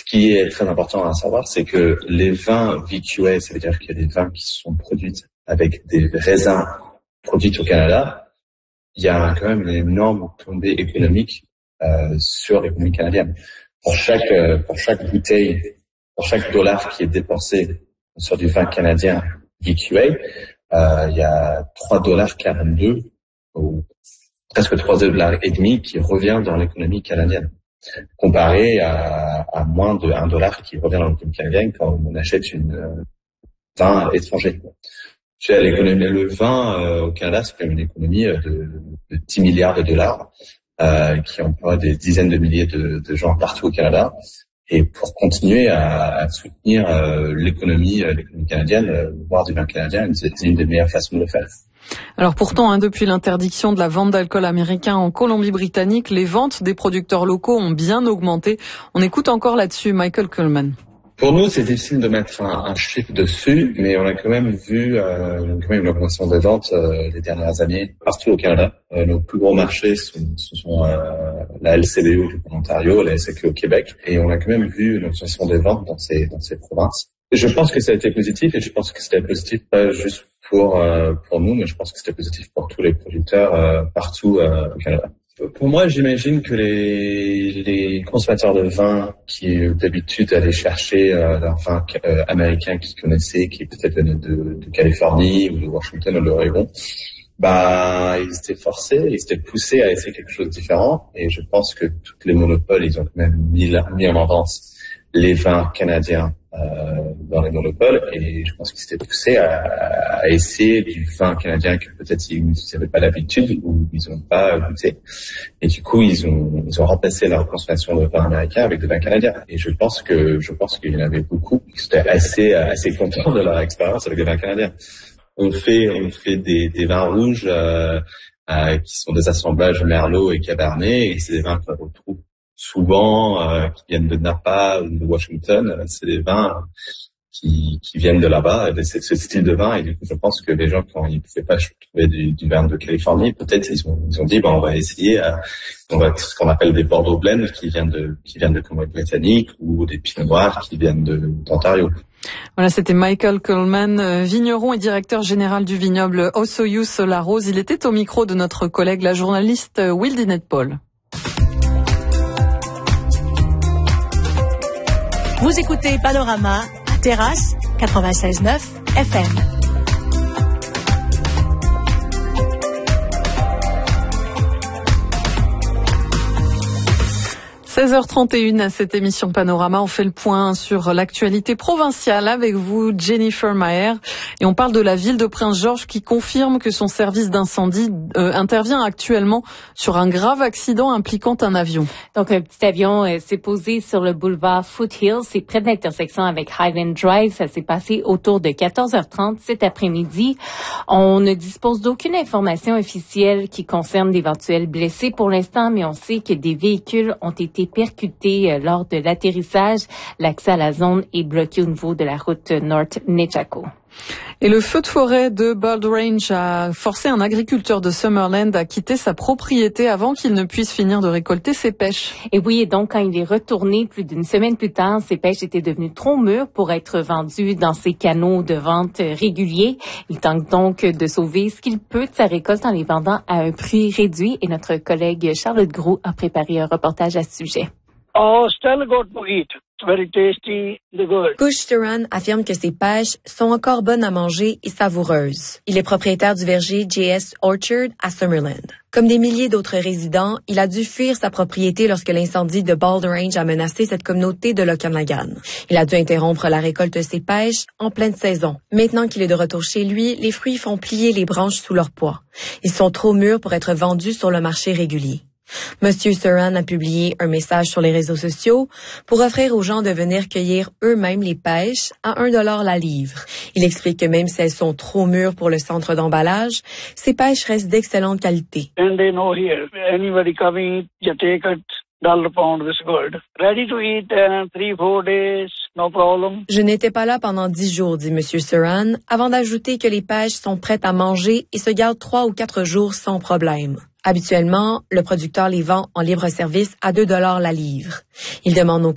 qui est très important à savoir, c'est que les vins VQA, ça veut dire qu'il y a des vins qui sont produits avec des raisins produits au Canada. Il y a quand même une énorme tombée économique sur l'économie canadienne. Pour chaque bouteille, pour chaque dollar qui est dépensé sur du vin canadien VQA, il y a $3.42 ou presque $3,5 qui revient dans l'économie canadienne, comparé à moins de $1 qui revient dans l'économie canadienne quand on achète une vin étranger. L'économie, le vin au Canada, c'est quand même une économie de 10 milliards de dollars qui emploie des dizaines de milliers de gens partout au Canada. Et pour continuer à soutenir l'économie canadienne, boire du vin canadien, c'est une des meilleures façons de le faire. Alors pourtant, depuis l'interdiction de la vente d'alcool américain en Colombie-Britannique, les ventes des producteurs locaux ont bien augmenté. On écoute encore là-dessus Michael Coleman. Pour nous, c'est difficile de mettre un chiffre dessus, mais on a quand même vu une augmentation des ventes les dernières années partout au Canada. Nos plus gros marchés sont la LCBO en Ontario, la SAQ au Québec, et on a quand même vu une augmentation des ventes dans ces provinces. Et je pense que ça a été positif, et je pense que c'était positif pas juste pour nous, mais je pense que c'était positif pour tous les producteurs partout au Canada. Pour moi, j'imagine que les consommateurs de vin qui d'habitude allaient chercher leur vin américain qu'ils connaissaient, qui peut-être venait de Californie ou de Washington ou de l'Oregon, ils étaient forcés, ils étaient poussés à essayer quelque chose de différent. Et je pense que tous les monopoles, ils ont quand même mis en vente les vins canadiens dans les monopoles, et je pense qu'ils s'étaient poussés à essayer du vin canadien que peut-être ils n'avaient pas l'habitude ou ils n'ont pas goûté. Et du coup, ils ont remplacé leur consommation de vin américain avec des vins canadiens. Et je pense qu'il y en avait beaucoup qui étaient assez contents de leur expérience avec les vins canadiens. On fait des vins rouges qui sont des assemblages Merlot et Cabernet, et c'est des vins qu'on retrouve souvent qui viennent de Napa ou de Washington. C'est des vins qui viennent de là-bas, c'est ce style de vin. Et du coup, je pense que les gens, quand ils ne pouvaient pas trouver du vin de Californie, peut-être ils ont dit on va essayer ce qu'on appelle des Bordeaux Blends qui viennent de Colombie-Britannique, ou des Pinot Noirs qui viennent d'Ontario. Voilà, c'était Michael Coleman, vigneron et directeur général du vignoble Osoyoos-la-Rose. Il était au micro de notre collègue, la journaliste Wildinette Paul. Vous écoutez Panorama à Terrasse 96.9 FM. 16h31 à cette émission Panorama, on fait le point sur l'actualité provinciale avec vous, Jennifer Maher, et on parle de la ville de Prince-Georges qui confirme que son service d'incendie intervient actuellement sur un grave accident impliquant un avion. Donc un petit avion s'est posé sur le boulevard Foothills, c'est près de l'intersection avec Highland Drive, ça s'est passé autour de 14h30 cet après-midi. On ne dispose d'aucune information officielle qui concerne d'éventuels blessés pour l'instant, mais on sait que des véhicules ont été percutés lors de l'atterrissage. L'accès à la zone est bloqué au niveau de la route North-Nechako. Et le feu de forêt de Bold Range a forcé un agriculteur de Summerland à quitter sa propriété avant qu'il ne puisse finir de récolter ses pêches. Et oui, et donc quand il est retourné plus d'une semaine plus tard, ses pêches étaient devenues trop mûres pour être vendues dans ses canaux de vente réguliers. Il tente donc de sauver ce qu'il peut de sa récolte en les vendant à un prix réduit. Et notre collègue Charlotte Groux a préparé un reportage à ce sujet. Oh, still good to eat. It's very tasty, the good. Kush Turan affirme que ses pêches sont encore bonnes à manger et savoureuses. Il est propriétaire du verger JS Orchard à Summerland. Comme des milliers d'autres résidents, il a dû fuir sa propriété lorsque l'incendie de Bold Range a menacé cette communauté de l'Okanagan. Il a dû interrompre la récolte de ses pêches en pleine saison. Maintenant qu'il est de retour chez lui, les fruits font plier les branches sous leur poids. Ils sont trop mûrs pour être vendus sur le marché régulier. Monsieur Suran a publié un message sur les réseaux sociaux pour offrir aux gens de venir cueillir eux-mêmes les pêches à $1 la livre. Il explique que même si elles sont trop mûres pour le centre d'emballage, ces pêches restent d'excellente qualité. And they know here, anybody coming, you take it, $1 pound is good. Ready to eat 3-4 days, no problem. Je n'étais pas là pendant 10 jours, dit Monsieur Suran, avant d'ajouter que les pêches sont prêtes à manger et se gardent 3 ou 4 jours sans problème. Habituellement, le producteur les vend en libre-service à $2 la livre. Il demande aux